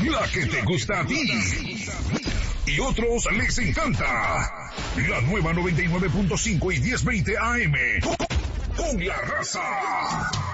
la que te gusta a ti. Y otros les encanta. La nueva 99.5 y 1020 AM. Con la raza.